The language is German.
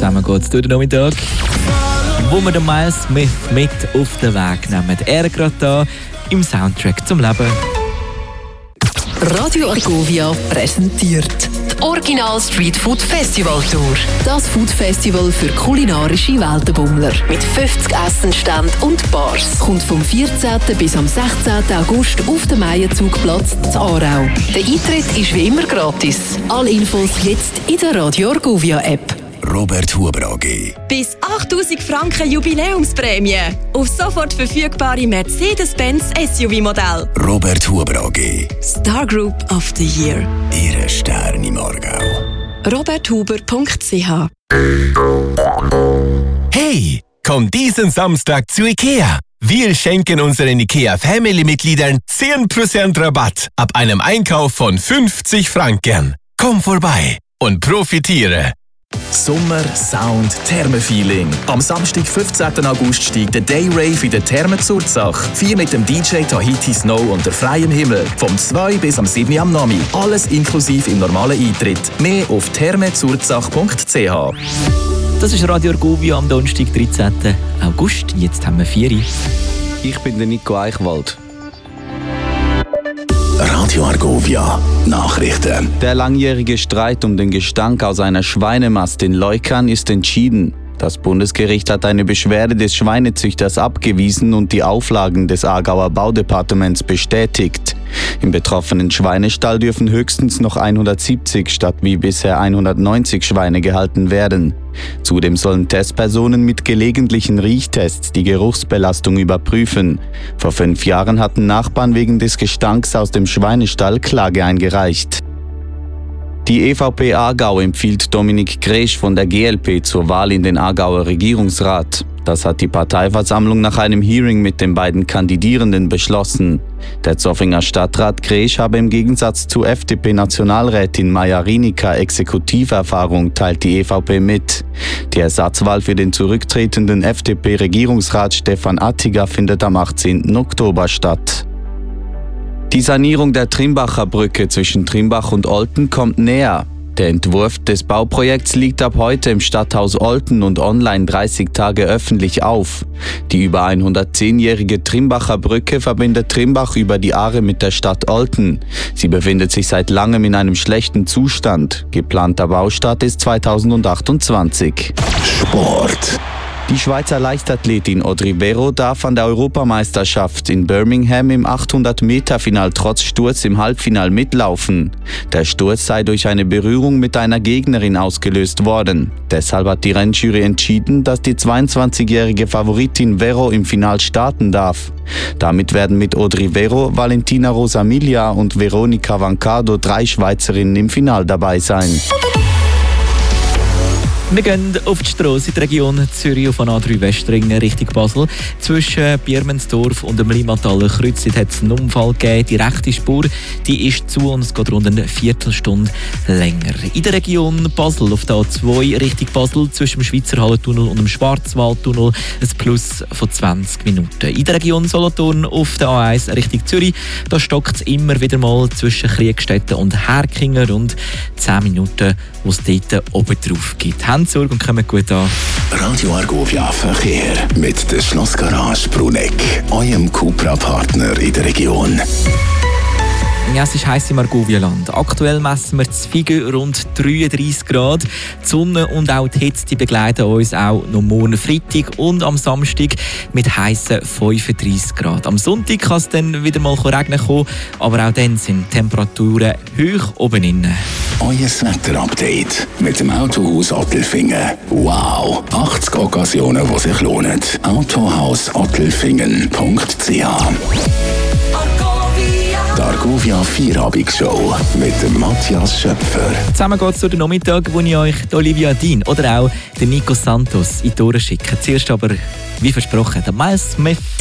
Zusammen geht's durch den Nachmittag, wo wir den Miles Smith mit auf den Weg nehmen. Er gerade da im Soundtrack zum Leben. Radio Argovia präsentiert die Original Street Food Festival Tour. Das Food Festival für kulinarische Weltenbummler. Mit 50 Essenständen und Bars. Kommt vom 14. bis am 16. August auf den Maienzugplatz zu Aarau. Der Eintritt ist wie immer gratis. Alle Infos jetzt in der Radio Argovia App. Robert Huber AG. Bis 8000 Franken Jubiläumsprämie auf sofort verfügbare Mercedes-Benz SUV-Modell. Robert Huber AG. Star Group of the Year. Ihre Sterne im Aargau. roberthuber.ch. Hey, komm diesen Samstag zu IKEA. Wir schenken unseren IKEA-Family-Mitgliedern 10% Rabatt ab einem Einkauf von 50 Franken. Komm vorbei und profitiere. Sommer, Sound, Thermenfeeling. Am Samstag, 15. August, steigt der Day Rave in der Therme Zurzach. 4 mit dem DJ Tahiti Snow unter freiem Himmel. Vom 2 bis am 7. am Nami. Alles inklusive im normalen Eintritt. Mehr auf thermezurzach.ch. Das ist Radio Argovia am Donnerstag, 13. August. Jetzt haben wir 4 Uhr. Ich bin der Nico Eichwald. Radio Argovia Nachrichten. Der langjährige Streit um den Gestank aus einer Schweinemast in Leuckern ist entschieden. Das Bundesgericht hat eine Beschwerde des Schweinezüchters abgewiesen und die Auflagen des Aargauer Baudepartements bestätigt. Im betroffenen Schweinestall dürfen höchstens noch 170 statt wie bisher 190 Schweine gehalten werden. Zudem sollen Testpersonen mit gelegentlichen Riechtests die Geruchsbelastung überprüfen. Vor 5 Jahren hatten Nachbarn wegen des Gestanks aus dem Schweinestall Klage eingereicht. Die EVP Aargau empfiehlt Dominik Gresch von der GLP zur Wahl in den Aargauer Regierungsrat. Das hat die Parteiversammlung nach einem Hearing mit den beiden Kandidierenden beschlossen. Der Zoffinger Stadtrat Gresch habe im Gegensatz zu FDP-Nationalrätin Maja Rienica Exekutiverfahrung, teilt die EVP mit. Die Ersatzwahl für den zurücktretenden FDP-Regierungsrat Stefan Attiger findet am 18. Oktober statt. Die Sanierung der Trimbacher Brücke zwischen Trimbach und Olten kommt näher. Der Entwurf des Bauprojekts liegt ab heute im Stadthaus Olten und online 30 Tage öffentlich auf. Die über 110-jährige Trimbacher Brücke verbindet Trimbach über die Aare mit der Stadt Olten. Sie befindet sich seit langem in einem schlechten Zustand. Geplanter Baustart ist 2028. Sport. Die Schweizer Leichtathletin Audrey Vero darf an der Europameisterschaft in Birmingham im 800-Meter-Final trotz Sturz im Halbfinal mitlaufen. Der Sturz sei durch eine Berührung mit einer Gegnerin ausgelöst worden. Deshalb hat die Rennjury entschieden, dass die 22-jährige Favoritin Vero im Final starten darf. Damit werden mit Audrey Vero, Valentina Rosamilia und Veronica Vancado 3 Schweizerinnen im Final dabei sein. Wir gehen auf die Strasse in die Region Zürich auf A3 Westringen Richtung Basel. Zwischen Biermensdorf und dem Limmataler Kreuz hat es einen Unfall gegeben. Die rechte Spur die ist zu und es geht rund eine Viertelstunde länger. In der Region Basel auf der A2 Richtung Basel zwischen dem Schweizer Hallentunnel und dem Schwarzwaldtunnel ein Plus von 20 Minuten. In der Region Solothurn auf der A1 Richtung Zürich da stockt es immer wieder mal zwischen Kriegstetten und Herkingen rund 10 Minuten, wo es dort oben drauf gibt. Sorge und kommen gut an. Radio Argovia Verkehr mit der Schlossgarage Bruneck, eurem Cupra-Partner in der Region. Ja, es ist heiß im Argovia-Land. Aktuell messen wir zu Figen rund 33 Grad. Die Sonne und auch die Hitze die begleiten uns auch noch morgen Freitag und am Samstag mit heißen 35 Grad. Am Sonntag kann es dann wieder mal regnen kommen, aber auch dann sind die Temperaturen hoch oben innen. Euer Wetter-Update mit dem Autohaus Ottelfingen. Wow! 80 Occasionen, die sich lohnen. Autohaus-Ottelfingen.ch. Die Argovia Vierabendsshow mit dem Matthias Schöpfer. Zusammen geht es durch den Nachmittag, wo ich euch Olivia Dean oder auch den Nico Santos in die Ohren schicke. Zuerst aber, wie versprochen, der Miles Smith.